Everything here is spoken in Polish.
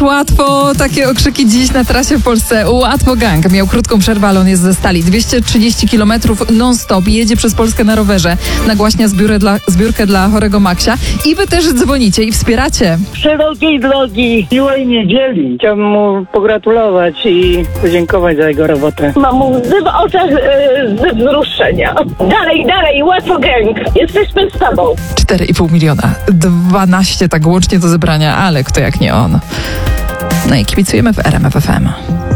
łatwo. Takie okrzyki dziś na trasie w Polsce. Łatwo gang miał krótką przerwę, ale on jest ze stali. 230 km non-stop. Jedzie przez Polskę na rowerze. Nagłaśnia zbiórkę dla chorego Maksia. I wy też dzwonicie i wspieracie. Szerokiej drogi, miłej niedzieli. Chciałbym mu pogratulować i podziękować za jego robotę. Mam łzy w oczach ze wzruszenia. Dalej, łatwo gang. Jesteśmy z tobą. 4,5 miliona. 12 tak łącznie do zebrania, ale kto jak nie on. No i kibicujemy w RMF FM.